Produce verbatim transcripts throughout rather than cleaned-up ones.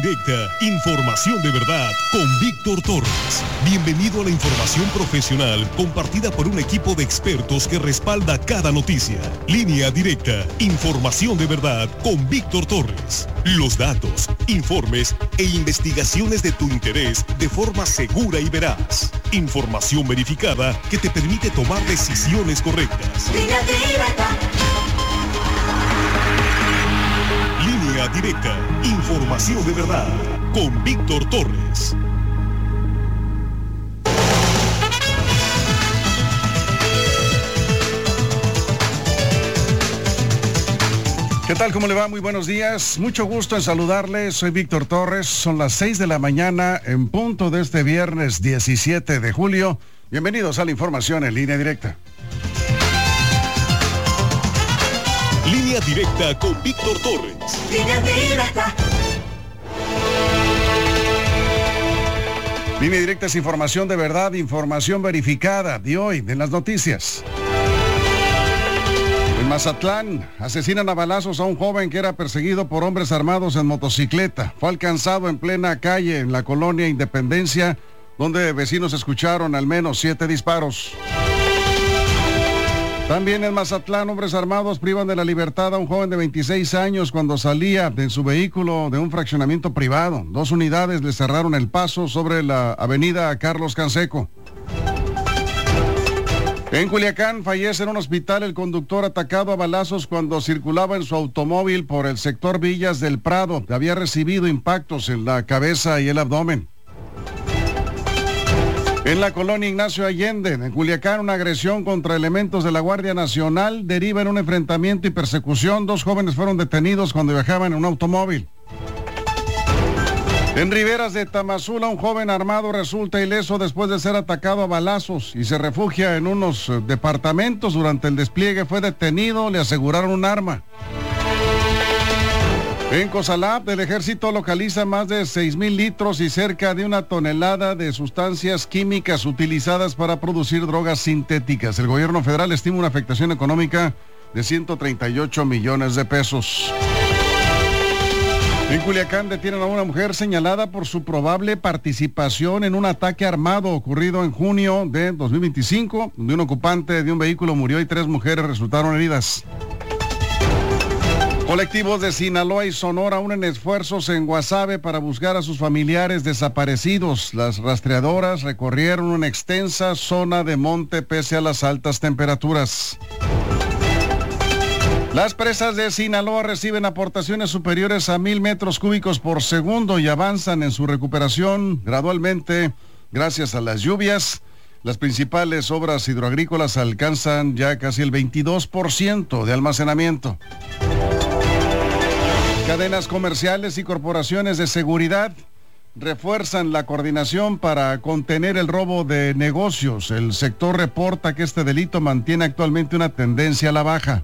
Directa, información de verdad con Víctor Torres. Bienvenido a la información profesional compartida por un equipo de expertos que respalda cada noticia. Línea Directa, información de verdad con Víctor Torres. Los datos, informes e investigaciones de tu interés de forma segura y veraz. Información verificada que te permite tomar decisiones correctas. Línea Directa. Línea Directa, información de verdad, con Víctor Torres. ¿Qué tal? ¿Cómo le va? Muy buenos días. Mucho gusto en saludarle. Soy Víctor Torres. Son las seis de la mañana en punto de este viernes diecisiete de julio. Bienvenidos a la información en Línea Directa. Línea Directa con Víctor Torres. Línea Directa. Línea Directa es información de verdad, información verificada de hoy en las noticias. En Mazatlán, asesinan a balazos a un joven que era perseguido por hombres armados en motocicleta. Fue alcanzado en plena calle en la colonia Independencia, donde vecinos escucharon al menos siete disparos. También en Mazatlán, hombres armados privan de la libertad a un joven de veintiséis años cuando salía de su vehículo de un fraccionamiento privado. Dos unidades le cerraron el paso sobre la avenida Carlos Canseco. En Culiacán, fallece en un hospital el conductor atacado a balazos cuando circulaba en su automóvil por el sector Villas del Prado. Había recibido impactos en la cabeza y el abdomen. En la colonia Ignacio Allende, en Culiacán, una agresión contra elementos de la Guardia Nacional deriva en un enfrentamiento y persecución. Dos jóvenes fueron detenidos cuando viajaban en un automóvil. En Riberas de Tamazula, un joven armado resulta ileso después de ser atacado a balazos y se refugia en unos departamentos. Durante el despliegue fue detenido, le aseguraron un arma. En Cosalap, el ejército localiza más de seis mil litros y cerca de una tonelada de sustancias químicas utilizadas para producir drogas sintéticas. El gobierno federal estima una afectación económica de ciento treinta y ocho millones de pesos. En Culiacán detienen a una mujer señalada por su probable participación en un ataque armado ocurrido en junio de dos mil veinticinco, donde un ocupante de un vehículo murió y tres mujeres resultaron heridas. Colectivos de Sinaloa y Sonora unen esfuerzos en Guasave para buscar a sus familiares desaparecidos. Las rastreadoras recorrieron una extensa zona de monte pese a las altas temperaturas. Las presas de Sinaloa reciben aportaciones superiores a mil metros cúbicos por segundo y avanzan en su recuperación gradualmente gracias a las lluvias. Las principales obras hidroagrícolas alcanzan ya casi el veintidós por ciento de almacenamiento. Cadenas comerciales y corporaciones de seguridad refuerzan la coordinación para contener el robo de negocios. El sector reporta que este delito mantiene actualmente una tendencia a la baja.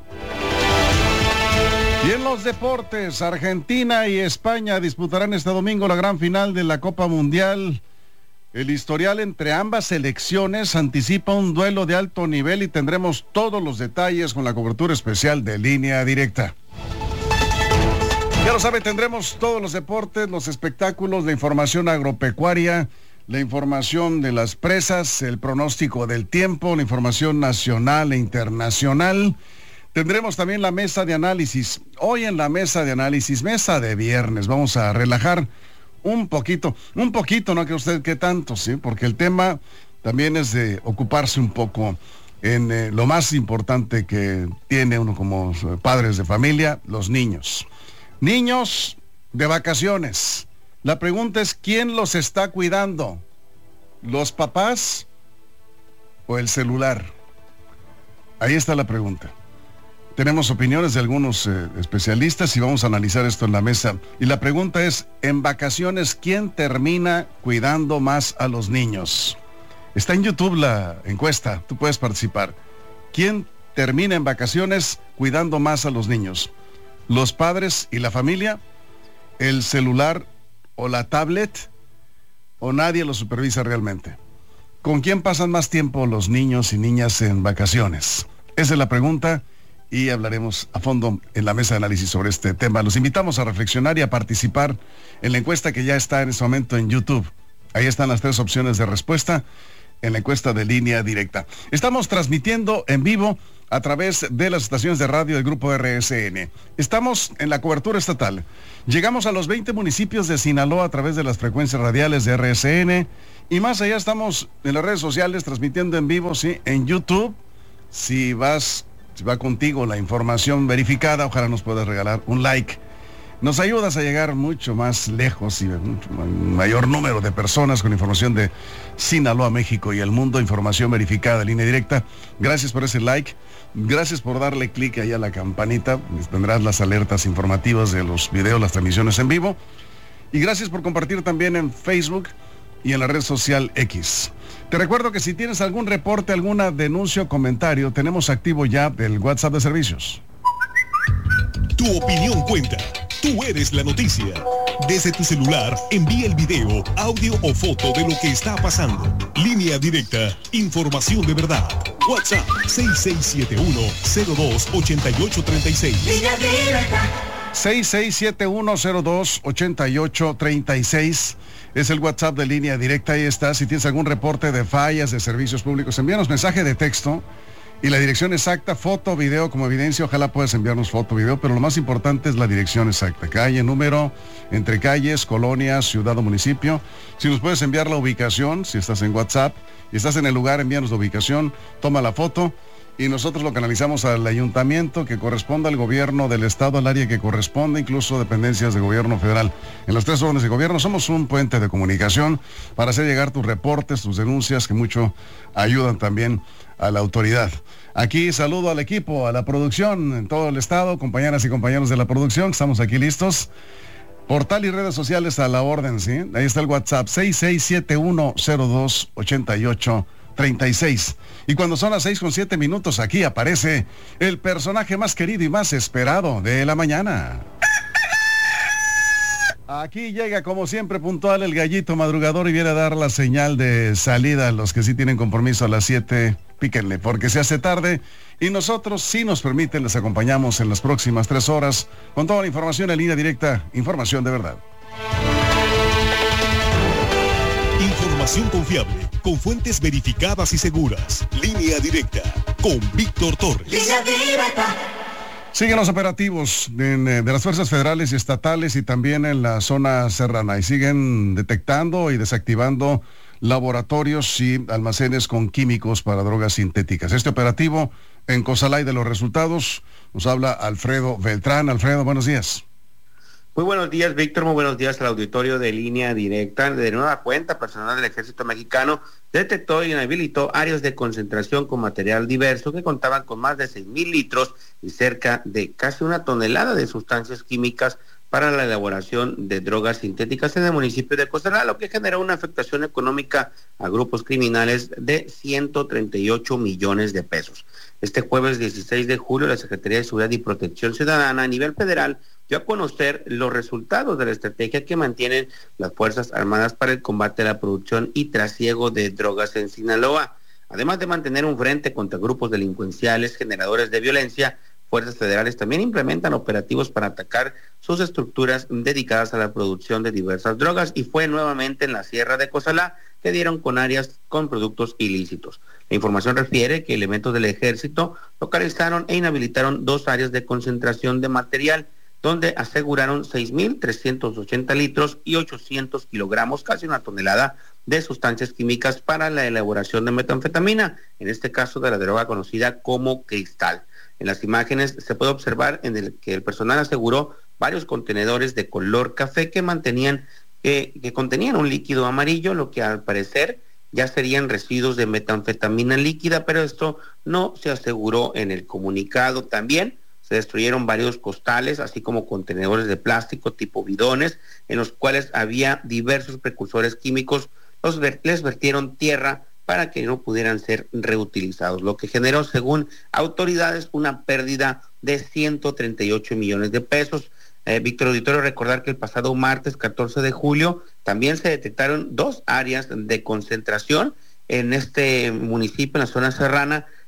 Y en los deportes, Argentina y España disputarán este domingo la gran final de la Copa Mundial. El historial entre ambas selecciones anticipa un duelo de alto nivel y tendremos todos los detalles con la cobertura especial de Línea Directa. Ya lo sabe, tendremos todos los deportes, los espectáculos, la información agropecuaria, la información de las presas, el pronóstico del tiempo, la información nacional e internacional. Tendremos también la mesa de análisis. Hoy en la mesa de análisis, mesa de viernes, vamos a relajar un poquito, un poquito, no que usted que tanto, ¿sí? Porque el tema también es de ocuparse un poco en eh, lo más importante que tiene uno como padres de familia, los niños. Niños de vacaciones. La pregunta es, ¿quién los está cuidando? ¿Los papás o el celular? Ahí está la pregunta. Tenemos opiniones de algunos eh, especialistas y vamos a analizar esto en la mesa. Y la pregunta es, en vacaciones, ¿quién termina cuidando más a los niños? Está en YouTube la encuesta, tú puedes participar. ¿Quién termina en vacaciones cuidando más a los niños? ¿Los padres y la familia? ¿El celular o la tablet? ¿O nadie lo supervisa realmente? ¿Con quién pasan más tiempo los niños y niñas en vacaciones? Esa es la pregunta. y hablaremos a fondo en la mesa de análisis sobre este tema. Los invitamos a reflexionar y a participar en la encuesta que ya está en este momento en YouTube. Ahí están las tres opciones de respuesta en la encuesta de Línea Directa. Estamos transmitiendo en vivo a través de las estaciones de radio del Grupo R S N. Estamos en la cobertura estatal. Llegamos a los veinte municipios de Sinaloa a través de las frecuencias radiales de R S N. Y más allá estamos en las redes sociales transmitiendo en vivo, sí, en YouTube. Si vas, si va contigo la información verificada, ojalá nos puedas regalar un like. Nos ayudas a llegar mucho más lejos y mucho mayor número de personas con información de Sinaloa, México y el mundo, información verificada, Línea Directa. Gracias por ese like, gracias por darle clic ahí a la campanita, tendrás las alertas informativas de los videos, las transmisiones en vivo. Y gracias por compartir también en Facebook y en la red social X. Te recuerdo que si tienes algún reporte, alguna denuncia o comentario, tenemos activo ya el WhatsApp de servicios. Tu opinión cuenta. Tú eres la noticia. Desde tu celular, envía el video, audio o foto de lo que está pasando. Línea Directa, información de verdad. WhatsApp seis seis siete uno, cero dos, ocho ocho tres seis. Línea Directa. seis seis siete uno, cero dos, ocho ocho tres seis es el WhatsApp de Línea Directa. Ahí está. Si tienes algún reporte de fallas de servicios públicos, envíanos mensaje de texto y la dirección exacta, foto, video como evidencia. Ojalá puedas enviarnos foto, video, pero lo más importante es la dirección exacta. Calle, número, entre calles, colonia, ciudad o municipio. Si nos puedes enviar la ubicación, si estás en WhatsApp y estás en el lugar, envíanos la ubicación, toma la foto y nosotros lo canalizamos al ayuntamiento que corresponda al gobierno del estado, al área que corresponde, incluso dependencias de gobierno federal. En los tres órdenes de gobierno somos un puente de comunicación para hacer llegar tus reportes, tus denuncias, que mucho ayudan también a la autoridad. Aquí saludo al equipo, a la producción en todo el estado, compañeras y compañeros de la producción, estamos aquí listos. Portal y redes sociales a la orden, ¿sí? Ahí está el WhatsApp, seis seis siete uno, cero dos, ocho ocho tres seis. Y cuando son las seis con siete minutos, aquí aparece el personaje más querido y más esperado de la mañana. Aquí llega como siempre puntual el gallito madrugador y viene a dar la señal de salida. Los que sí tienen compromiso a las siete, píquenle porque se hace tarde y nosotros, si nos permiten, les acompañamos en las próximas tres horas con toda la información en Línea Directa, información de verdad. Información confiable, con fuentes verificadas y seguras. Línea Directa, con Víctor Torres. Línea Directa. Siguen los operativos en, eh, de las fuerzas federales y estatales y también en la zona serrana y siguen detectando y desactivando laboratorios y almacenes con químicos para drogas sintéticas. Este operativo en Cosalá y de los resultados nos habla Alfredo Beltrán. Alfredo, buenos días. Muy buenos días, Víctor. Muy buenos días al auditorio de Línea Directa. De nueva cuenta, personal del Ejército Mexicano detectó y inhabilitó áreas de concentración con material diverso que contaban con más de seis mil litros y cerca de casi una tonelada de sustancias químicas para la elaboración de drogas sintéticas en el municipio de Cosalá, lo que generó una afectación económica a grupos criminales de ciento treinta y ocho millones de pesos. Este jueves dieciséis de julio, la Secretaría de Seguridad y Protección Ciudadana a nivel federal dio a conocer los resultados de la estrategia que mantienen las Fuerzas Armadas para el combate a la producción y trasiego de drogas en Sinaloa. Además de mantener un frente contra grupos delincuenciales, generadores de violencia, fuerzas federales también implementan operativos para atacar sus estructuras dedicadas a la producción de diversas drogas y fue nuevamente en la Sierra de Cosalá que dieron con áreas con productos ilícitos. La información refiere que elementos del ejército localizaron e inhabilitaron dos áreas de concentración de material donde aseguraron seis mil trescientos ochenta litros y ochocientos kilogramos, casi una tonelada, de sustancias químicas para la elaboración de metanfetamina, en este caso de la droga conocida como cristal. En las imágenes se puede observar en el que el personal aseguró varios contenedores de color café que mantenían, eh, que contenían un líquido amarillo, lo que al parecer ya serían residuos de metanfetamina líquida, pero esto no se aseguró en el comunicado. También se destruyeron varios costales, así como contenedores de plástico tipo bidones, en los cuales había diversos precursores químicos. Los ver- les vertieron tierra para que no pudieran ser reutilizados, lo que generó, según autoridades, una pérdida de ciento treinta y ocho millones de pesos. Eh, Víctor Auditorio, recordar que el pasado martes catorce de julio también se detectaron dos áreas de concentración en este municipio, en la zona serrana,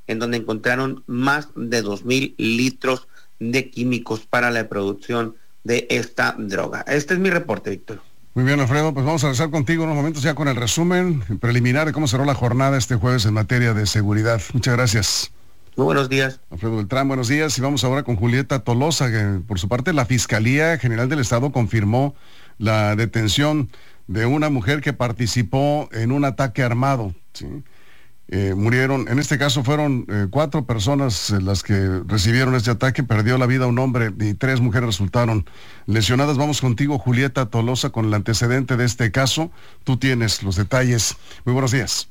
en donde encontraron más de dos mil litros de químicos para la producción de esta droga. Este es mi reporte, Víctor. Muy bien, Alfredo, pues vamos a regresar contigo en unos momentos ya con el resumen preliminar de cómo cerró la jornada este jueves en materia de seguridad. Muchas gracias. Muy buenos días. Alfredo Beltrán, buenos días. Y vamos ahora con Julieta Tolosa, que por su parte la Fiscalía General del Estado confirmó la detención de una mujer que participó en un ataque armado, ¿sí? Eh, murieron, en este caso fueron eh, cuatro personas eh, las que recibieron este ataque, perdió la vida un hombre y tres mujeres resultaron lesionadas. Vamos contigo, Julieta Tolosa, con el antecedente de este caso. Tú tienes los detalles. Muy buenos días.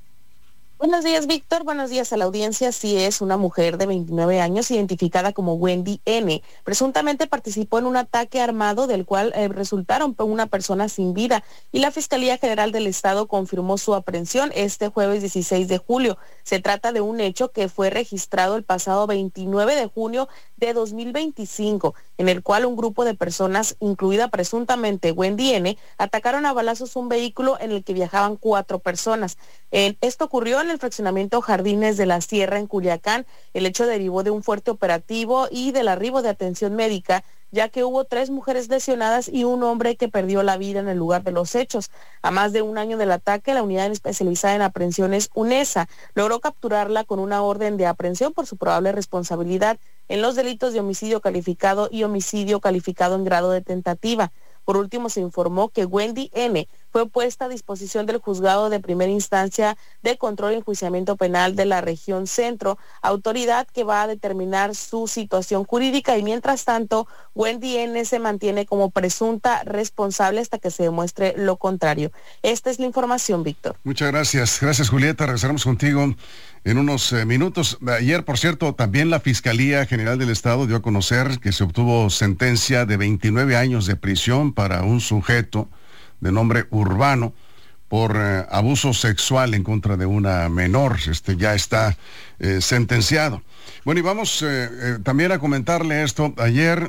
Buenos días, Víctor. Buenos días a la audiencia. Sí, es una mujer de veintinueve años, identificada como Wendy N. Presuntamente participó en un ataque armado del cual eh, resultaron una persona sin vida, y la Fiscalía General del Estado confirmó su aprehensión este jueves dieciséis de julio. Se trata de un hecho que fue registrado el pasado veintinueve de junio de dos mil veinticinco, en el cual un grupo de personas, incluida presuntamente Wendy N., atacaron a balazos un vehículo en el que viajaban cuatro personas. Eh, esto ocurrió en el fraccionamiento Jardines de la Sierra en Culiacán. El hecho derivó de un fuerte operativo y del arribo de atención médica, ya que hubo tres mujeres lesionadas y un hombre que perdió la vida en el lugar de los hechos. A más de un año del ataque, la unidad especializada en aprehensiones UNESA logró capturarla con una orden de aprehensión por su probable responsabilidad en los delitos de homicidio calificado y homicidio calificado en grado de tentativa. Por último, se informó que Wendy N. fue puesta a disposición del Juzgado de Primera Instancia de Control y Enjuiciamiento Penal de la Región Centro, autoridad que va a determinar su situación jurídica, y mientras tanto, Wendy N. se mantiene como presunta responsable hasta que se demuestre lo contrario. Esta es la información, Víctor. Muchas gracias. Gracias, Julieta. Regresaremos contigo en unos eh, minutos. Ayer, por cierto, también la Fiscalía General del Estado dio a conocer que se obtuvo sentencia de veintinueve años de prisión para un sujeto de nombre Urbano por eh, abuso sexual en contra de una menor. Este ya está eh, sentenciado. Bueno, y vamos eh, eh, también a comentarle esto. Ayer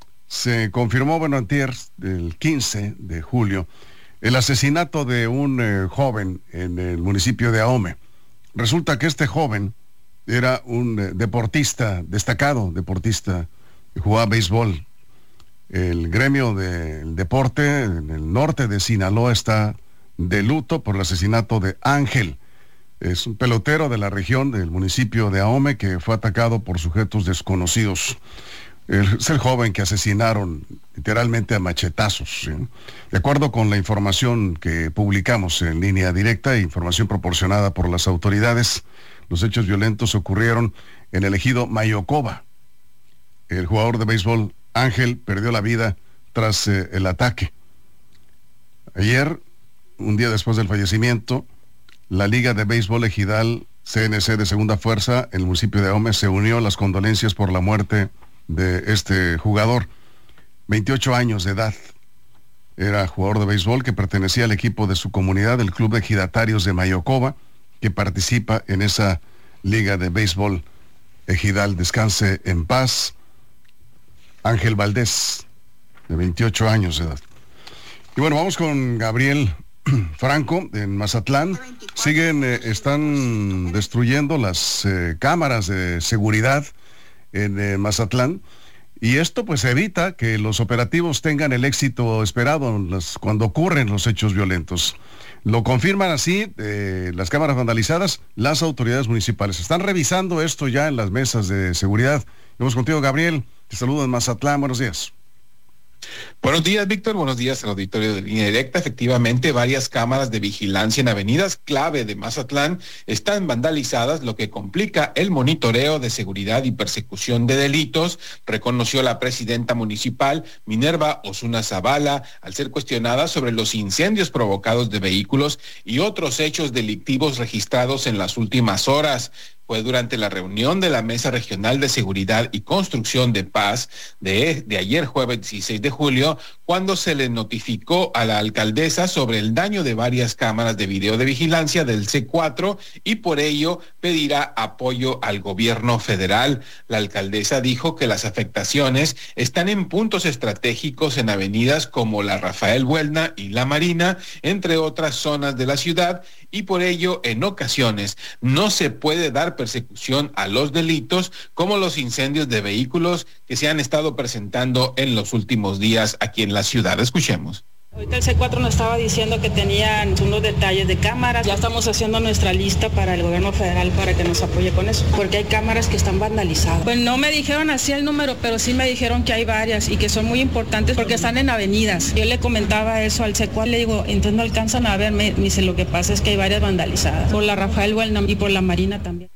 se confirmó, bueno, antier, el quince de julio, el asesinato de un eh, joven en el municipio de Ahome. Resulta que este joven era un eh, deportista, destacado deportista, que jugaba béisbol. El gremio del deporte en el norte de Sinaloa está de luto por el asesinato de Ángel. Es un pelotero de la región del municipio de Ahome que fue atacado por sujetos desconocidos. Es el joven que asesinaron literalmente a machetazos, ¿sí? De acuerdo con la información que publicamos en línea directa, información proporcionada por las autoridades, los hechos violentos ocurrieron en el ejido Mayocoba. El jugador de béisbol Ángel perdió la vida tras eh, el ataque. Ayer, un día después del fallecimiento, la Liga de Béisbol Ejidal C N C de Segunda Fuerza en el municipio de Ahome se unió a las condolencias por la muerte de este jugador. veintiocho años de edad. Era jugador de béisbol que pertenecía al equipo de su comunidad, el Club de Ejidatarios de Mayocoba, que participa en esa Liga de Béisbol Ejidal. Descanse en paz Ángel Valdés, de veintiocho años de edad. Y bueno, vamos con Gabriel Franco, en Mazatlán. Siguen, eh, están destruyendo las eh, cámaras de seguridad en eh, Mazatlán, y esto pues evita que los operativos tengan el éxito esperado las, cuando ocurren los hechos violentos. Lo confirman así eh, las cámaras vandalizadas, las autoridades municipales. Están revisando esto ya en las mesas de seguridad. Vamos contigo, Gabriel. Te saludo en Mazatlán. Buenos días. Buenos días, Víctor. Buenos días al auditorio de Línea Directa. Efectivamente, varias cámaras de vigilancia en avenidas clave de Mazatlán están vandalizadas, lo que complica el monitoreo de seguridad y persecución de delitos, reconoció la presidenta municipal, Minerva Osuna Zavala, al ser cuestionada sobre los incendios provocados de vehículos y otros hechos delictivos registrados en las últimas horas. Fue durante la reunión de la Mesa Regional de Seguridad y Construcción de Paz de, de ayer jueves dieciséis de julio, cuando se le notificó a la alcaldesa sobre el daño de varias cámaras de video de vigilancia del C cuatro y por ello pedirá apoyo al gobierno federal. La alcaldesa dijo que las afectaciones están en puntos estratégicos en avenidas como la Rafael Buelna y la Marina, entre otras zonas de la ciudad, y por ello en ocasiones no se puede dar persecución a los delitos, como los incendios de vehículos que se han estado presentando en los últimos días aquí en la ciudad. Escuchemos. Ahorita el C cuatro nos estaba diciendo que tenían unos detalles de cámaras. Ya estamos haciendo nuestra lista para el gobierno federal para que nos apoye con eso, porque hay cámaras que están vandalizadas. Pues no me dijeron así el número, pero sí me dijeron que hay varias y que son muy importantes porque están en avenidas. Yo le comentaba eso al C cuatro, le digo, entonces no alcanzan a ver. Me dice, lo que pasa es que hay varias vandalizadas, por la Rafael Buelna y por la Marina también.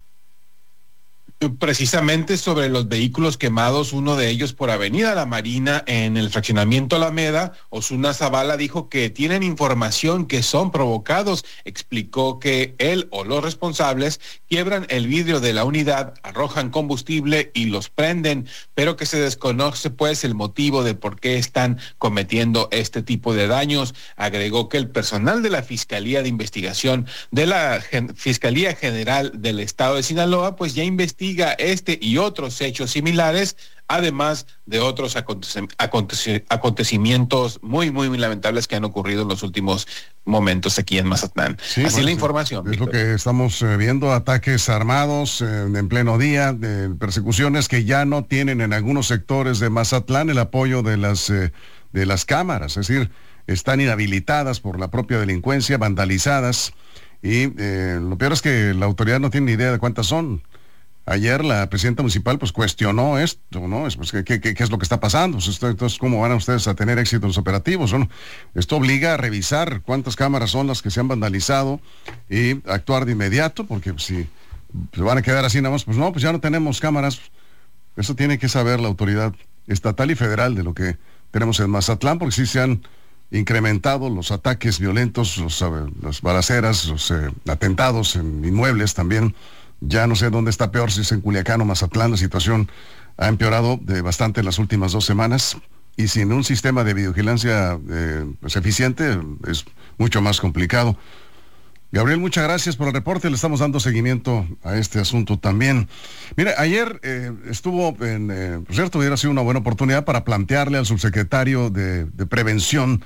Precisamente sobre los vehículos quemados, uno de ellos por Avenida La Marina en el fraccionamiento Alameda, Osuna Zavala dijo que tienen información que son provocados. Explicó que él o los responsables quiebran el vidrio de la unidad, arrojan combustible y los prenden, pero que se desconoce pues el motivo de por qué están cometiendo este tipo de daños. Agregó que el personal de la Fiscalía de Investigación de la Gen- Fiscalía General del Estado de Sinaloa pues ya investiga este y otros hechos similares, además de otros acontec- acontec- acontecimientos muy, muy, muy lamentables que han ocurrido en los últimos momentos aquí en Mazatlán. Sí, Así pues, la información. Es Víctor. lo que estamos eh, viendo, ataques armados eh, en pleno día, de persecuciones que ya no tienen en algunos sectores de Mazatlán el apoyo de las, eh, de las cámaras, es decir, están inhabilitadas por la propia delincuencia, vandalizadas, y eh, lo peor es que la autoridad no tiene ni idea de cuántas son. Ayer la presidenta municipal pues cuestionó esto, ¿no? Es, pues, ¿qué, qué, ¿Qué es lo que está pasando? Entonces, ¿cómo van a ustedes a tener éxito en los operativos? ¿No? Esto obliga a revisar cuántas cámaras son las que se han vandalizado y actuar de inmediato, porque si se van a quedar así nada más, pues no, pues ya no tenemos cámaras. Eso tiene que saber la autoridad estatal y federal de lo que tenemos en Mazatlán, porque sí se han incrementado los ataques violentos, los, las balaceras, los eh, atentados en inmuebles también. Ya no sé dónde está peor, si es en Culiacán o Mazatlán. La situación ha empeorado de bastante en las últimas dos semanas y sin un sistema de vigilancia eh, pues eficiente es mucho más complicado. Gabriel, muchas gracias por el reporte. Le estamos dando seguimiento a este asunto también. Mira, ayer eh, estuvo, en, eh, por cierto, hubiera sido una buena oportunidad para plantearle al subsecretario de, de Prevención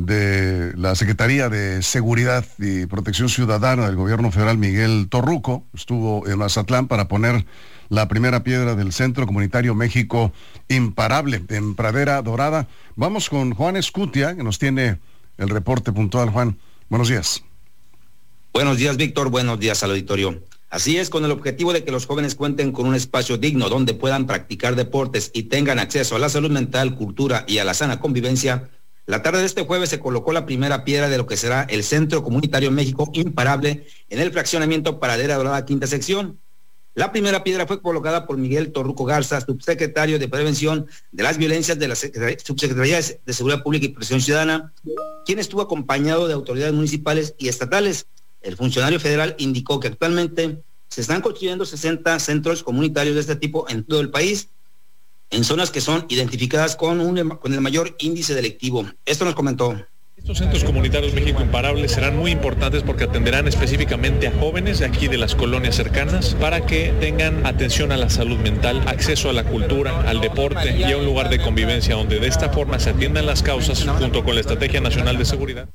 de la Secretaría de Seguridad y Protección Ciudadana del Gobierno Federal, Miguel Torruco, estuvo en Mazatlán para poner la primera piedra del Centro Comunitario México Imparable en Pradera Dorada. Vamos con Juan Escutia, que nos tiene el reporte puntual. Juan, buenos días. Buenos días, Víctor. Buenos días al auditorio. Así es, con el objetivo de que los jóvenes cuenten con un espacio digno donde puedan practicar deportes y tengan acceso a la salud mental, cultura y a la sana convivencia, la tarde de este jueves se colocó la primera piedra de lo que será el Centro Comunitario México Imparable en el fraccionamiento Pradera Dorada, quinta sección. La primera piedra fue colocada por Miguel Torruco Garza, subsecretario de Prevención de las Violencias de la Subsecretaría de Seguridad Pública y Protección Ciudadana, quien estuvo acompañado de autoridades municipales y estatales. El funcionario federal indicó que actualmente se están construyendo sesenta centros comunitarios de este tipo en todo el país, en zonas que son identificadas con, un, con el mayor índice delictivo. Esto nos comentó. Estos centros comunitarios México Imparable serán muy importantes porque atenderán específicamente a jóvenes de aquí de las colonias cercanas para que tengan atención a la salud mental, acceso a la cultura, al deporte y a un lugar de convivencia donde de esta forma se atiendan las causas junto con la Estrategia Nacional de Seguridad.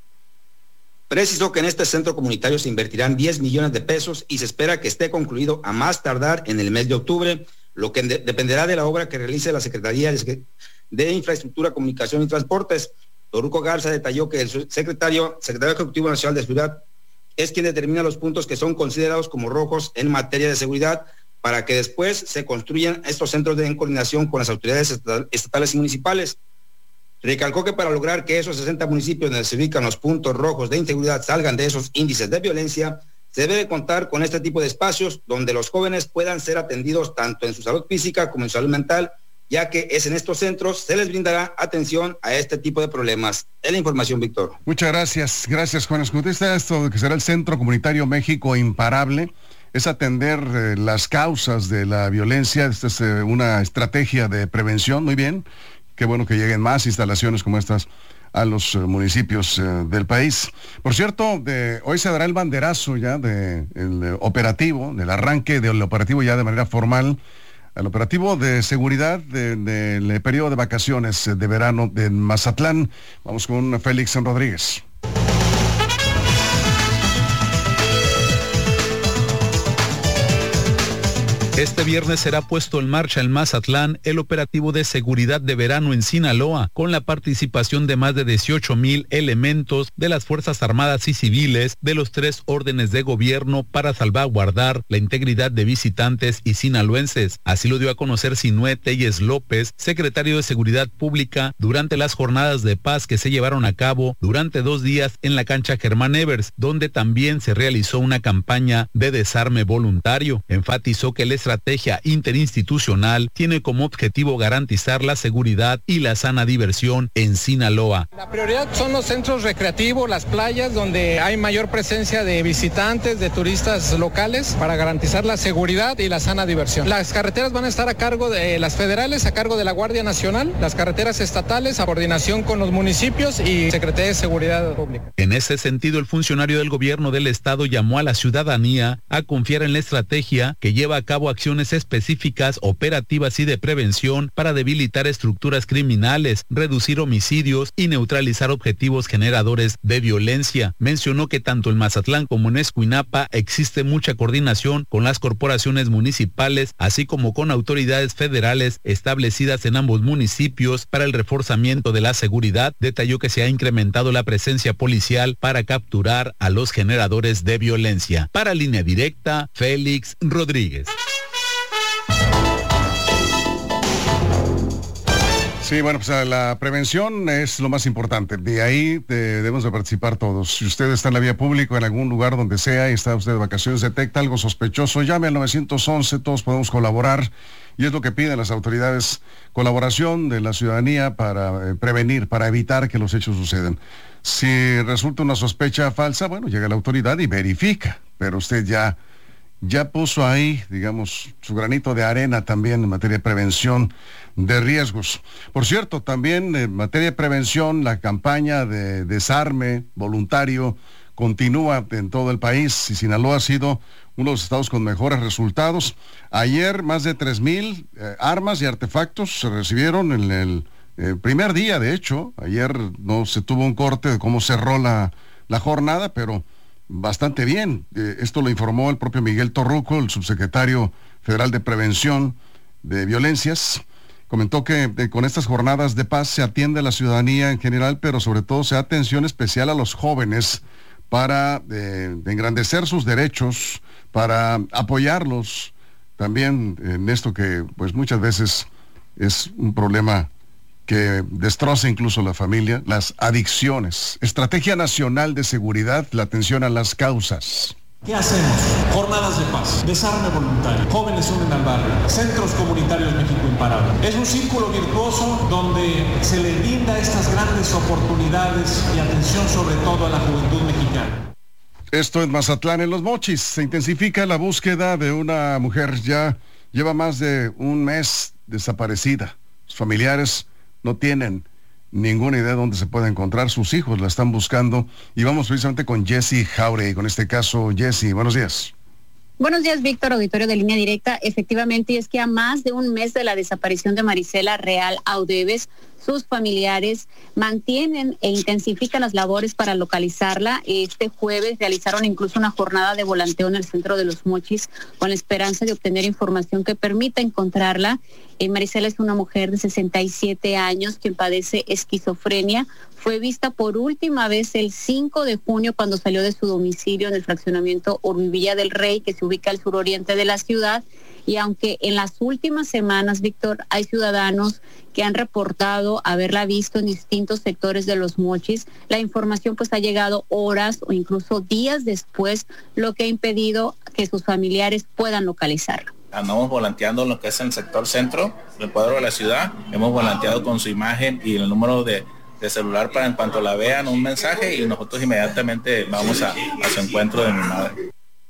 Precisó que en este centro comunitario se invertirán diez millones de pesos y se espera que esté concluido a más tardar en el mes de octubre, lo que de- dependerá de la obra que realice la Secretaría de, de Infraestructura, Comunicación y Transportes. Torruco Garza detalló que el secretario, secretario Ejecutivo Nacional de Seguridad es quien determina los puntos que son considerados como rojos en materia de seguridad para que después se construyan estos centros de en coordinación con las autoridades estatales y municipales. Recalcó que para lograr que esos sesenta municipios donde se ubican los puntos rojos de inseguridad salgan de esos índices de violencia, se debe contar con este tipo de espacios donde los jóvenes puedan ser atendidos tanto en su salud física como en su salud mental, ya que es en estos centros se les brindará atención a este tipo de problemas. Es la información, Víctor. Muchas gracias, gracias Juan Escutista. Esto que será el Centro Comunitario México Imparable es atender eh, las causas de la violencia. Esta es eh, una estrategia de prevención, muy bien. Qué bueno que lleguen más instalaciones como estas a los eh, municipios eh, del país. Por cierto, de, hoy se dará el banderazo ya del de, eh, operativo, del arranque del operativo ya de manera formal, el operativo de seguridad del de, de, periodo de vacaciones de verano de Mazatlán. Vamos con Félix Rodríguez. Este viernes será puesto en marcha en Mazatlán el operativo de seguridad de verano en Sinaloa, con la participación de más de dieciocho mil elementos de las Fuerzas Armadas y Civiles de los tres órdenes de gobierno para salvaguardar la integridad de visitantes y sinaloenses. Así lo dio a conocer Sinué Telles López, secretario de Seguridad Pública, durante las jornadas de paz que se llevaron a cabo durante dos días en la cancha Germán Evers, donde también se realizó una campaña de desarme voluntario. Enfatizó que la estrategia interinstitucional tiene como objetivo garantizar la seguridad y la sana diversión en Sinaloa. La prioridad son los centros recreativos, las playas, donde hay mayor presencia de visitantes, de turistas locales, para garantizar la seguridad y la sana diversión. Las carreteras van a estar a cargo de las federales, a cargo de la Guardia Nacional, las carreteras estatales a coordinación con los municipios y Secretaría de Seguridad Pública. En ese sentido, el funcionario del gobierno del estado llamó a la ciudadanía a confiar en la estrategia que lleva a cabo acciones específicas, operativas y de prevención para debilitar estructuras criminales, reducir homicidios y neutralizar objetivos generadores de violencia. Mencionó que tanto en Mazatlán como en Escuinapa existe mucha coordinación con las corporaciones municipales, así como con autoridades federales establecidas en ambos municipios para el reforzamiento de la seguridad. Detalló que se ha incrementado la presencia policial para capturar a los generadores de violencia. Para Línea Directa, Félix Rodríguez. Sí, bueno, pues la prevención es lo más importante. De ahí debemos de participar todos. Si usted está en la vía pública, en algún lugar donde sea, y está usted de vacaciones, detecta algo sospechoso, llame al nueve once, todos podemos colaborar. Y es lo que piden las autoridades, colaboración de la ciudadanía para eh, prevenir, para evitar que los hechos sucedan. Si resulta una sospecha falsa, bueno, llega la autoridad y verifica, pero usted ya, ya puso ahí, digamos, su granito de arena también en materia de prevención de riesgos. Por cierto, también en materia de prevención, la campaña de desarme voluntario continúa en todo el país y Sinaloa ha sido uno de los estados con mejores resultados. Ayer más de tres mil eh, armas y artefactos se recibieron en el eh, primer día, de hecho. Ayer no se tuvo un corte de cómo cerró la, la jornada, pero bastante bien. Eh, esto lo informó el propio Miguel Torruco, el subsecretario federal de Prevención de Violencias. Comentó que eh, con estas jornadas de paz se atiende a la ciudadanía en general, pero sobre todo se da atención especial a los jóvenes para eh, engrandecer sus derechos, para apoyarlos también en esto que pues muchas veces es un problema que destroza incluso la familia, las adicciones. Estrategia Nacional de Seguridad, la atención a las causas. ¿Qué hacemos? Jornadas de paz, desarme voluntario, jóvenes unen al barrio, centros comunitarios México Imparable. Es un círculo virtuoso donde se le brinda estas grandes oportunidades y atención sobre todo a la juventud mexicana. Esto en Mazatlán, en Los Mochis. Se intensifica la búsqueda de una mujer. Ya lleva más de un mes desaparecida. Sus familiares no tienen ninguna idea de dónde se puede encontrar. Sus hijos la están buscando. Y vamos precisamente con Jessy Jauregui. Con este caso, Jessy, buenos días. Buenos días, Víctor, auditorio de Línea Directa. Efectivamente, es que a más de un mes de la desaparición de Marisela Real Audeves, sus familiares mantienen e intensifican las labores para localizarla. Este jueves realizaron incluso una jornada de volanteo en el centro de Los Mochis con la esperanza de obtener información que permita encontrarla. Eh, Marisela es una mujer de sesenta y siete años quien padece esquizofrenia. Fue vista por última vez el cinco de junio cuando salió de su domicilio en el fraccionamiento Urbivilla del Rey, que se ubica al suroriente de la ciudad. Y aunque en las últimas semanas, Víctor, hay ciudadanos que han reportado haberla visto en distintos sectores de Los Mochis, la información pues ha llegado horas o incluso días después, lo que ha impedido que sus familiares puedan localizarla. Andamos volanteando lo que es en el sector centro del cuadro de la ciudad. Hemos volanteado con su imagen y el número de, de celular para en cuanto la vean un mensaje y nosotros inmediatamente vamos a, a su encuentro de mi madre.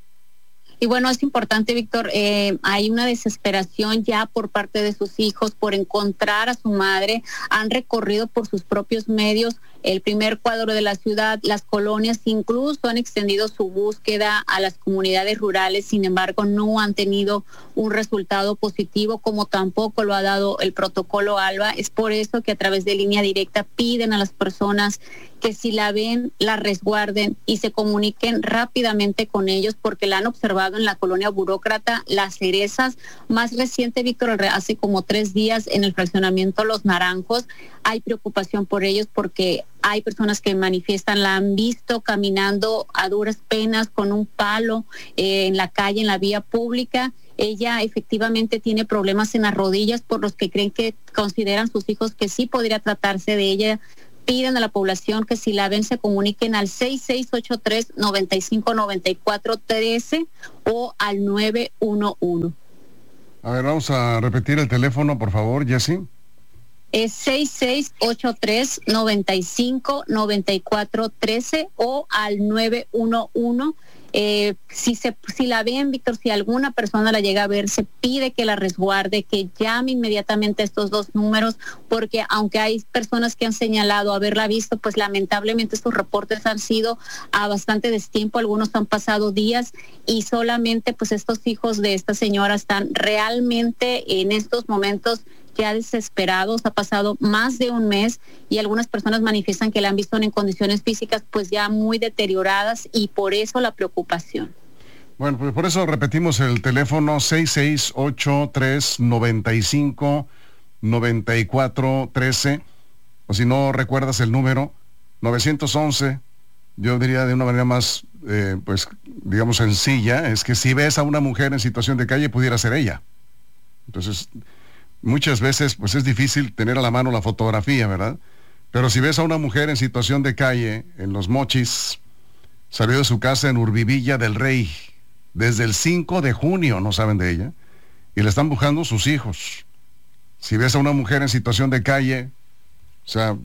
Y bueno, es importante, Víctor, eh, hay una desesperación ya por parte de sus hijos por encontrar a su madre. Han recorrido por sus propios medios el primer cuadro de la ciudad, las colonias, incluso han extendido su búsqueda a las comunidades rurales. Sin embargo, no han tenido un resultado positivo, como tampoco lo ha dado el protocolo ALBA. Es por eso que a través de Línea Directa piden a las personas que si la ven, la resguarden y se comuniquen rápidamente con ellos, porque la han observado ubicado en la colonia Burócrata Las Cerezas. Más reciente, Víctor, hace como tres días en el fraccionamiento Los Naranjos. Hay preocupación por ellos porque hay personas que manifiestan, la han visto caminando a duras penas con un palo eh, en la calle, en la vía pública. Ella efectivamente tiene problemas en las rodillas, por los que creen que consideran sus hijos que sí podría tratarse de ella. Piden a la población que si la ven se comuniquen al seis seis ocho tres, nueve cinco nueve cuatro uno tres o al nueve uno uno. A ver, vamos a repetir el teléfono, por favor, Jessy. Es seis seis ocho tres, nueve cinco nueve cuatro uno tres o al nueve uno uno. Eh, si se si la ven, Víctor, si alguna persona la llega a ver, se pide que la resguarde, que llame inmediatamente a estos dos números, porque aunque hay personas que han señalado haberla visto, pues lamentablemente estos reportes han sido a bastante destiempo, algunos han pasado días y solamente pues estos hijos de esta señora están realmente en estos momentos ya desesperados. Ha pasado más de un mes y algunas personas manifiestan que la han visto en condiciones físicas pues ya muy deterioradas y por eso la preocupación. Bueno, pues por eso repetimos el teléfono seis seis ocho tres, nueve cinco nueve cuatro uno tres, o si no recuerdas el número, nueve once. Yo diría de una manera más, eh, pues digamos sencilla, es que si ves a una mujer en situación de calle, pudiera ser ella. Entonces, muchas veces pues es difícil tener a la mano la fotografía, ¿verdad? Pero si ves a una mujer en situación de calle, en Los Mochis, salió de su casa en Urbivilla del Rey, desde el cinco de junio, no saben de ella, y le están buscando sus hijos. Si ves a una mujer en situación de calle, o sea,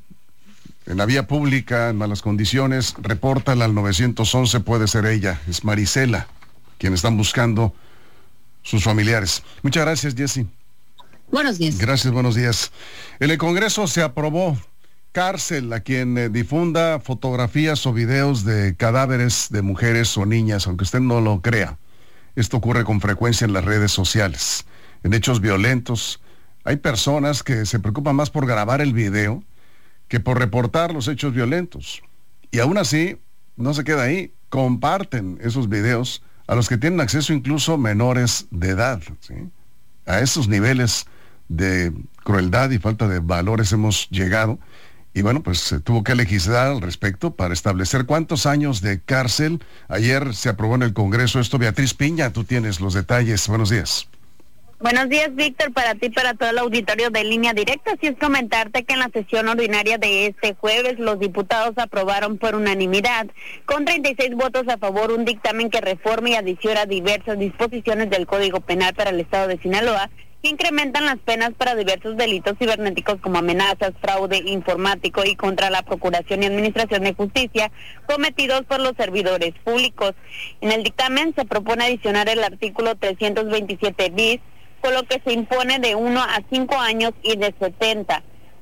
en la vía pública, en malas condiciones, repórtala al nueve once, puede ser ella, es Marisela, quien están buscando sus familiares. Muchas gracias, Jessy. Buenos días. Gracias, buenos días. En el Congreso se aprobó cárcel a quien eh, difunda fotografías o videos de cadáveres de mujeres o niñas, aunque usted no lo crea. Esto ocurre con frecuencia en las redes sociales. En hechos violentos, hay personas que se preocupan más por grabar el video que por reportar los hechos violentos. Y aún así, no se queda ahí, comparten esos videos a los que tienen acceso incluso menores de edad, ¿sí? A esos niveles de crueldad y falta de valores hemos llegado, y bueno, pues se tuvo que legislar al respecto para establecer cuántos años de cárcel. Ayer se aprobó en el Congreso esto. Beatriz Piña, tú tienes los detalles. Buenos días. Buenos días, Víctor, para ti y para todo el auditorio de Línea Directa. Así es, comentarte que en la sesión ordinaria de este jueves los diputados aprobaron por unanimidad, con treinta y seis votos a favor, un dictamen que reforma y adiciona diversas disposiciones del Código Penal para el Estado de Sinaloa, que incrementan las penas para diversos delitos cibernéticos como amenazas, fraude informático y contra la Procuración y Administración de Justicia cometidos por los servidores públicos. En el dictamen se propone adicionar el artículo trescientos veintisiete bis, con lo que se impone de uno a cinco años y de setenta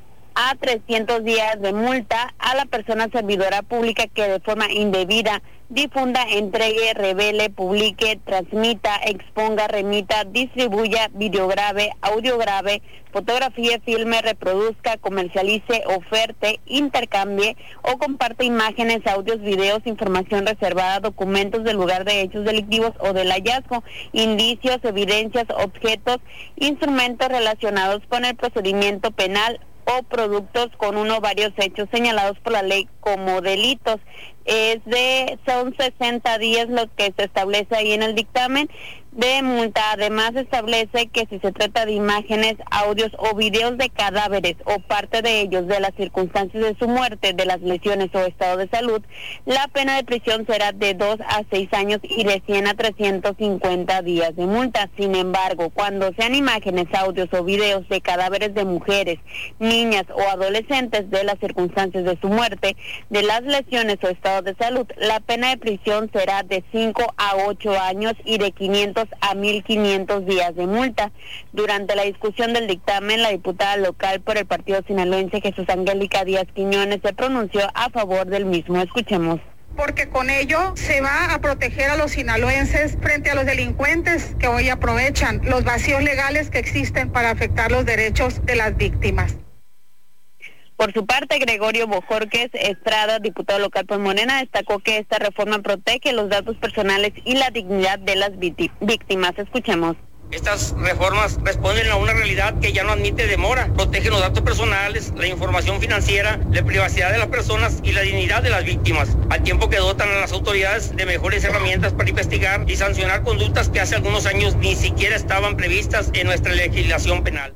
a trescientos días de multa a la persona servidora pública que de forma indebida difunda, entregue, revele, publique, transmita, exponga, remita, distribuya, videograve, audiograve, fotografía, filme, reproduzca, comercialice, oferte, intercambie o comparte imágenes, audios, videos, información reservada, documentos del lugar de hechos delictivos o del hallazgo, indicios, evidencias, objetos, instrumentos relacionados con el procedimiento penal o productos con uno o varios hechos señalados por la ley como delitos. Es de, son sesenta días lo que se establece ahí en el dictamen de multa. Además establece que si se trata de imágenes, audios o videos de cadáveres o parte de ellos de las circunstancias de su muerte, de las lesiones o estado de salud, la pena de prisión será de dos a seis años y de cien a trescientos cincuenta días de multa. Sin embargo, cuando sean imágenes, audios o videos de cadáveres de mujeres, niñas o adolescentes de las circunstancias de su muerte, de las lesiones o estado de salud, la pena de prisión será de cinco a ocho años y de quinientos a mil quinientos días de multa. Durante la discusión del dictamen, la diputada local por el partido sinaloense Jesús Angélica Díaz Quiñones se pronunció a favor del mismo. Escuchemos. Porque con ello se va a proteger a los sinaloenses frente a los delincuentes que hoy aprovechan los vacíos legales que existen para afectar los derechos de las víctimas. Por su parte, Gregorio Bojorquez Estrada, diputado local por Morena, destacó que esta reforma protege los datos personales y la dignidad de las víctimas. Escuchemos. Estas reformas responden a una realidad que ya no admite demora, protegen los datos personales, la información financiera, la privacidad de las personas y la dignidad de las víctimas, al tiempo que dotan a las autoridades de mejores herramientas para investigar y sancionar conductas que hace algunos años ni siquiera estaban previstas en nuestra legislación penal.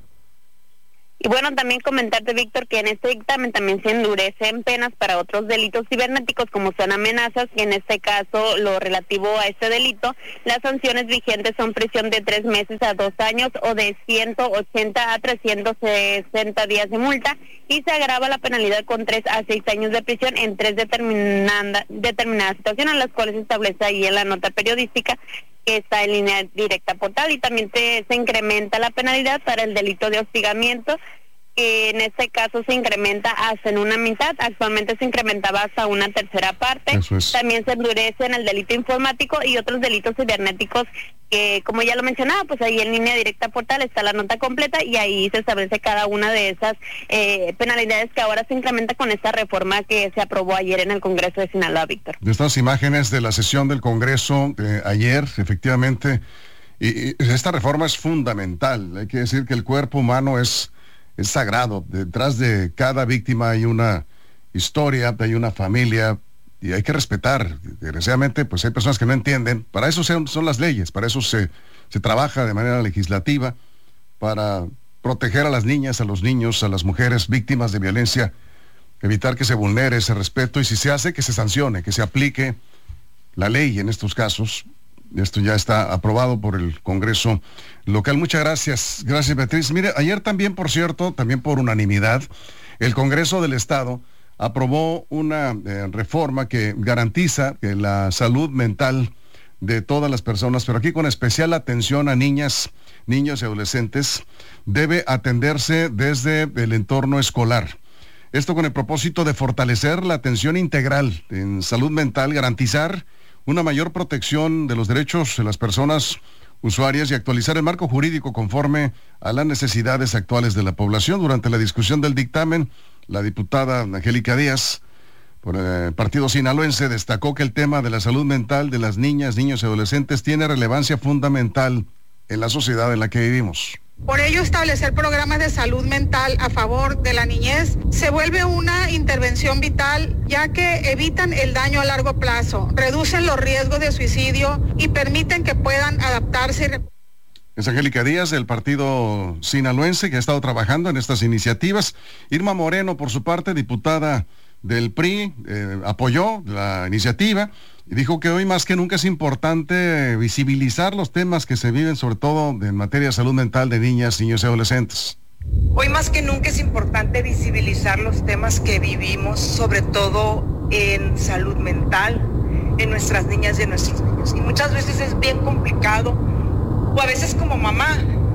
Y bueno, también comentarte, Víctor, que en este dictamen también se endurecen penas para otros delitos cibernéticos como son amenazas, y en este caso, lo relativo a este delito, las sanciones vigentes son prisión de tres meses a dos años o de ciento ochenta a trescientos sesenta días de multa, y se agrava la penalidad con tres a seis años de prisión en tres determinada, determinadas situaciones, las cuales se establece ahí en la nota periodística que está en Línea Directa Portal. Y también te, se incrementa la penalidad para el delito de hostigamiento, que en este caso se incrementa hasta en una mitad, actualmente se incrementaba hasta una tercera parte. Es. También se endurece en el delito informático y otros delitos cibernéticos que, como ya lo mencionaba, pues ahí en Línea Directa Portal está la nota completa y ahí se establece cada una de esas eh, penalidades que ahora se incrementa con esta reforma que se aprobó ayer en el Congreso de Sinaloa, Víctor. De estas imágenes de la sesión del Congreso de ayer, efectivamente, y, y esta reforma es fundamental. Hay que decir que el cuerpo humano es es sagrado. Detrás de cada víctima hay una historia, hay una familia, y hay que respetar. Desgraciadamente, pues hay personas que no entienden. Para eso son, son las leyes, para eso se, se trabaja de manera legislativa, para proteger a las niñas, a los niños, a las mujeres víctimas de violencia, evitar que se vulnere ese respeto, y si se hace, que se sancione, que se aplique la ley en estos casos. Esto ya está aprobado por el Congreso local. Muchas gracias. Gracias, Beatriz. Mire, ayer también, por cierto, también por unanimidad, el Congreso del Estado aprobó una eh, reforma que garantiza que la salud mental de todas las personas, pero aquí con especial atención a niñas, niños y adolescentes, debe atenderse desde el entorno escolar. Esto con el propósito de fortalecer la atención integral en salud mental, garantizar una mayor protección de los derechos de las personas usuarias y actualizar el marco jurídico conforme a las necesidades actuales de la población. Durante la discusión del dictamen, la diputada Angélica Díaz, por el partido sinaloense, destacó que el tema de la salud mental de las niñas, niños y adolescentes tiene relevancia fundamental en la sociedad en la que vivimos. Por ello, establecer programas de salud mental a favor de la niñez se vuelve una intervención vital, ya que evitan el daño a largo plazo, reducen los riesgos de suicidio y permiten que puedan adaptarse. Es Angélica Díaz, del partido sinaloense, que ha estado trabajando en estas iniciativas. Irma Moreno, por su parte, diputada del P R I, eh, apoyó la iniciativa y dijo que hoy más que nunca es importante visibilizar los temas que se viven, sobre todo en materia de salud mental de niñas, niños y adolescentes. Hoy más que nunca es importante visibilizar los temas que vivimos, sobre todo en salud mental, en nuestras niñas y en nuestros niños. Y muchas veces es bien complicado, o a veces como mamá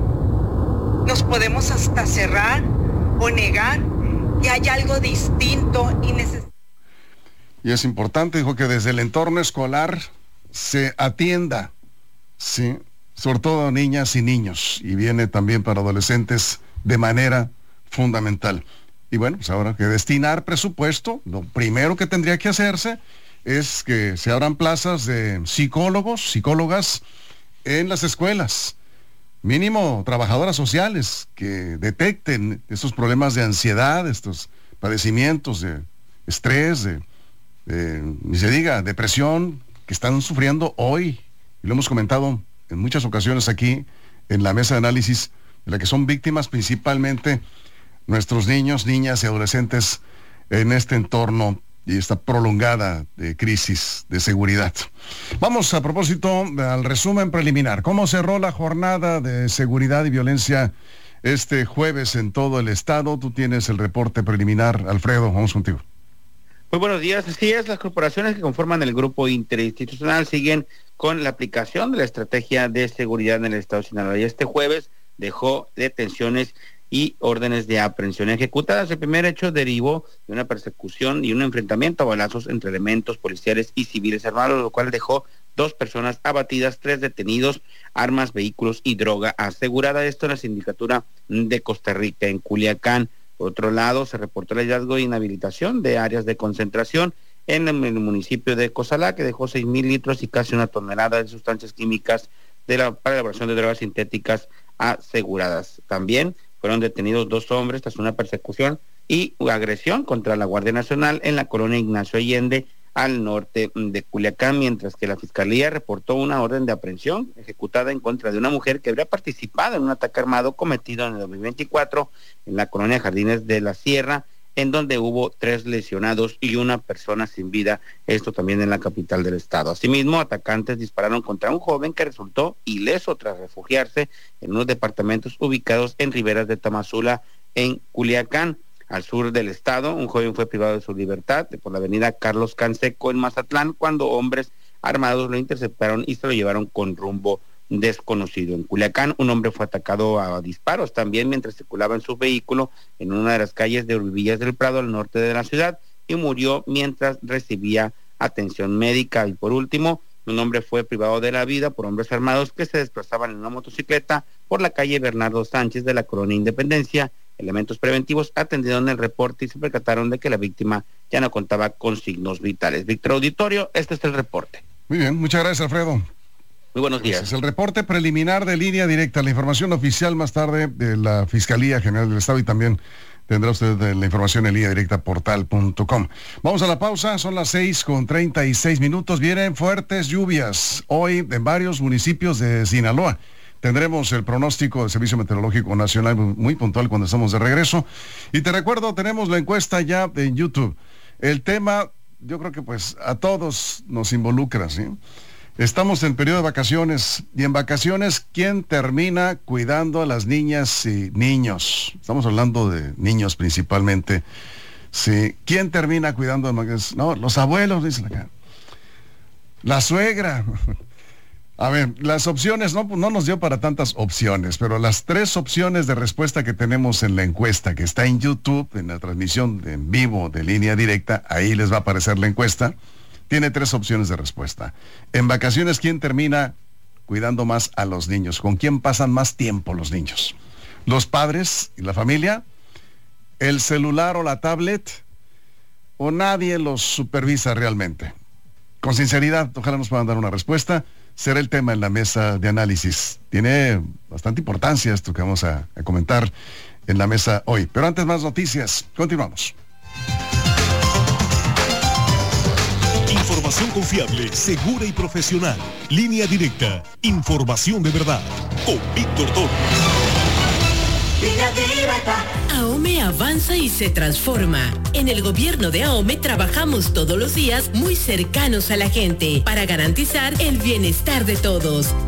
nos podemos hasta cerrar o negar que hay algo distinto y necesario. Y es importante, dijo, que desde el entorno escolar se atienda, sí, sobre todo a niñas y niños, y viene también para adolescentes de manera fundamental. Y bueno, pues ahora que destinar presupuesto, lo primero que tendría que hacerse es que se abran plazas de psicólogos, psicólogas en las escuelas, mínimo trabajadoras sociales que detecten estos problemas de ansiedad, estos padecimientos de estrés, de Eh, ni se diga, depresión, que están sufriendo hoy, y lo hemos comentado en muchas ocasiones aquí en la mesa de análisis, de la que son víctimas principalmente nuestros niños, niñas y adolescentes en este entorno y esta prolongada de crisis de seguridad. Vamos a propósito al resumen preliminar. ¿Cómo cerró la jornada de seguridad y violencia este jueves en todo el estado? Tú tienes el reporte preliminar, Alfredo, vamos contigo. Muy buenos días. Así es, las corporaciones que conforman el grupo interinstitucional siguen con la aplicación de la estrategia de seguridad en el estado de Sinaloa. Y este jueves dejó detenciones y órdenes de aprehensión ejecutadas. El primer hecho derivó de una persecución y un enfrentamiento a balazos entre elementos policiales y civiles armados, lo cual dejó dos personas abatidas, tres detenidos, armas, vehículos y droga asegurada. Esto en la sindicatura de Costa Rica, en Culiacán. Por otro lado, se reportó el hallazgo de inhabilitación de áreas de concentración en el, el municipio de Cozalá, que dejó seis mil litros y casi una tonelada de sustancias químicas de la, para la elaboración de drogas sintéticas aseguradas. También fueron detenidos dos hombres tras una persecución y agresión contra la Guardia Nacional en la colonia Ignacio Allende, al norte de Culiacán, mientras que la Fiscalía reportó una orden de aprehensión ejecutada en contra de una mujer que habría participado en un ataque armado cometido en el dos mil veinticuatro en la colonia Jardines de la Sierra, en donde hubo tres lesionados y una persona sin vida, esto también en la capital del estado. Asimismo, atacantes dispararon contra un joven que resultó ileso tras refugiarse en unos departamentos ubicados en Riberas de Tamazula, en Culiacán. Al sur del estado, un joven fue privado de su libertad por la avenida Carlos Canseco en Mazatlán, cuando hombres armados lo interceptaron y se lo llevaron con rumbo desconocido. En Culiacán, un hombre fue atacado a disparos también mientras circulaba en su vehículo en una de las calles de Urbillas del Prado, al norte de la ciudad, y murió mientras recibía atención médica. Y por último, un hombre fue privado de la vida por hombres armados que se desplazaban en una motocicleta por la calle Bernardo Sánchez de la colonia Independencia. Elementos preventivos atendieron el reporte y se percataron de que la víctima ya no contaba con signos vitales. Víctor Auditorio, este es el reporte. Muy bien, muchas gracias, Alfredo. Muy buenos días. Este es el reporte preliminar de Línea Directa, la información oficial más tarde de la Fiscalía General del Estado, y también tendrá usted la información en línea directa portal punto com. Vamos a la pausa, son las seis con treinta y seis minutos. Vienen fuertes lluvias hoy en varios municipios de Sinaloa. Tendremos el pronóstico del Servicio Meteorológico Nacional muy puntual cuando estamos de regreso. Y te recuerdo, tenemos la encuesta ya en YouTube. El tema, yo creo que pues a todos nos involucra, ¿sí? Estamos en periodo de vacaciones, y en vacaciones, ¿quién termina cuidando a las niñas y niños? Estamos hablando de niños principalmente. Sí. ¿Quién termina cuidando a los... No, los abuelos, dicen acá. La suegra. A ver, las opciones, no, no nos dio para tantas opciones, pero las tres opciones de respuesta que tenemos en la encuesta, que está en YouTube, en la transmisión en vivo de Línea Directa, ahí les va a aparecer la encuesta, tiene tres opciones de respuesta. En vacaciones, ¿quién termina cuidando más a los niños? ¿Con quién pasan más tiempo los niños? ¿Los padres y la familia? ¿El celular o la tablet? ¿O nadie los supervisa realmente? Con sinceridad, ojalá nos puedan dar una respuesta. Será el tema en la mesa de análisis. Tiene bastante importancia esto que vamos a, a comentar en la mesa hoy. Pero antes, más noticias. Continuamos. Información confiable, segura y profesional. Línea Directa. Información de verdad. Con Víctor Torres. AOME avanza y se transforma. En el gobierno de AOME trabajamos todos los días muy cercanos a la gente para garantizar el bienestar de todos.